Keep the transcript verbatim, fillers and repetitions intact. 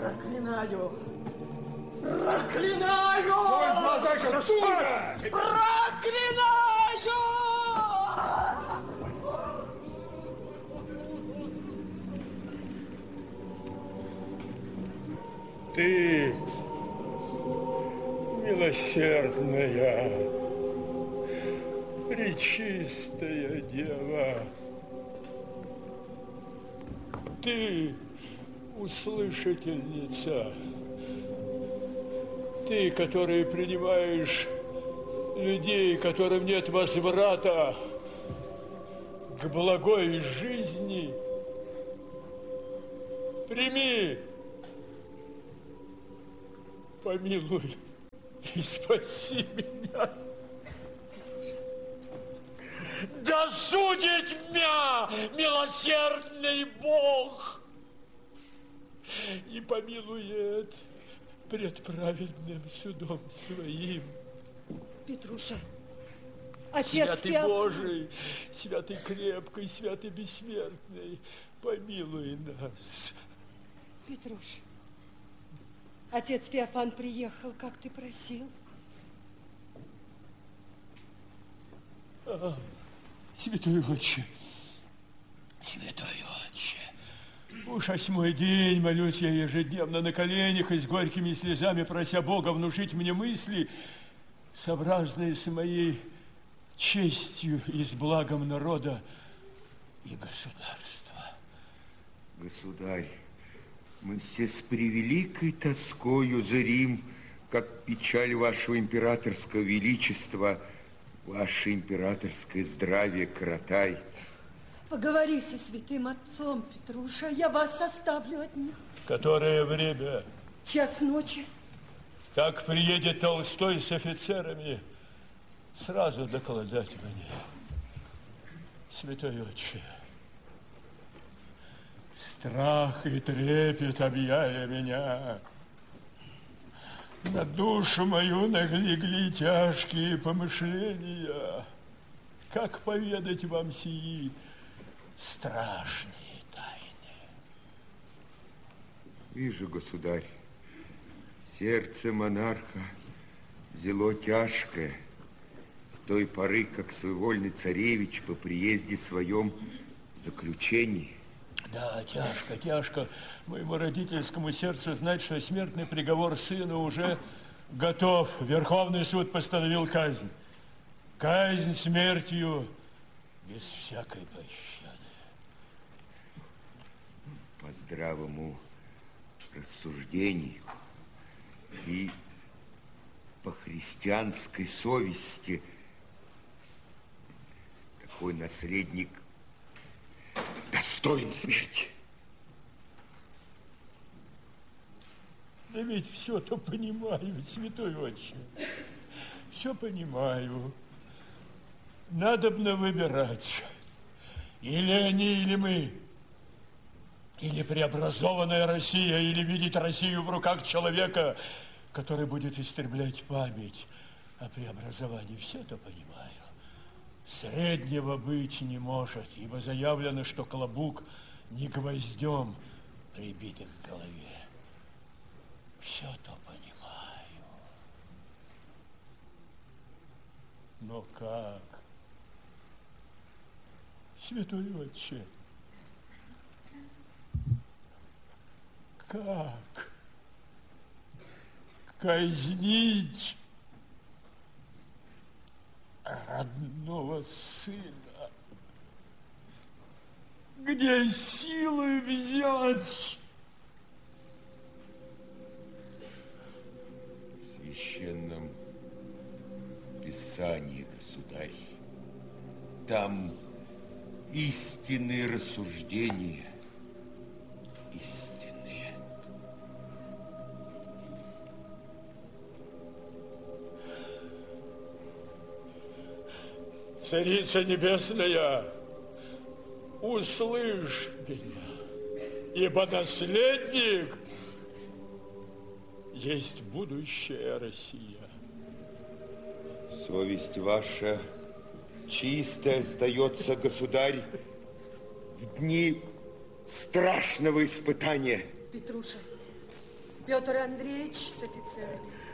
Проклинаю! Проклинаю! Соль глаза еще дура! Проклинаю! Ты, милосердная, пречистая дева, ты, услышательница, ты, которая принимаешь людей, которым нет возврата к благой жизни, прими, помилуй и спаси меня. Да судит меня милосердный Бог и помилует пред праведным судом своим. Петруша, отец Святый Феофан... Божий, святый крепкий, святый бессмертный, помилуй нас. Петруша, отец Феофан приехал, как ты просил. А, святой отче, святой отче, уж восьмой день молюсь я ежедневно на коленях и с горькими слезами, прося Бога внушить мне мысли, сообразные с моей честью и с благом народа и государства. Государь, мы все с превеликой тоскою зрим, как печаль вашего императорского величества, ваше императорское здравие коротает. Поговори со святым отцом, Петруша, я вас оставлю от них. Которое время? Час ночи. Как приедет Толстой с офицерами, сразу докладать мне. Святой отче, страх и трепет объяли меня. На душу мою налегли тяжкие помышления. Как поведать вам сии страшные тайны? Вижу, государь, сердце монарха взяло тяжкое с той поры, как своевольный царевич по приезде своем заключении. Да, тяжко, тяжко моему родительскому сердцу знать, что смертный приговор сына уже готов. Верховный суд постановил казнь. Казнь смертью без всякой пощады. По здравому рассуждению и по христианской совести такой наследник достоин смерти. Да ведь все-то понимаю, святой отче. Все понимаю. Надобно выбирать. Или они, или мы. Или преобразованная Россия, или видеть Россию в руках человека, который будет истреблять память о преобразовании. Все-то понимаю. Среднего быть не может, ибо заявлено, что клобук не гвоздем прибитым к голове. Все-то понимаю. Но как? Святой отче, как казнить родного сына? Где силы взять? В священном Писании, государь, там истинные рассуждения, истинные. Царица Небесная, услышь меня, ибо наследник есть будущая Россия. Совесть ваша чистая сдается, государь, в дни страшного испытания. Петруша, Петр Андреевич с офицерами.